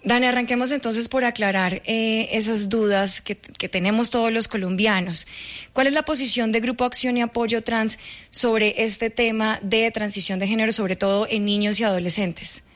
Dani, arranquemos entonces por aclarar esas dudas que tenemos todos los colombianos. ¿Cuál es la posición de Grupo Acción y Apoyo Trans sobre este tema de transición de género, sobre todo en niños y adolescentes?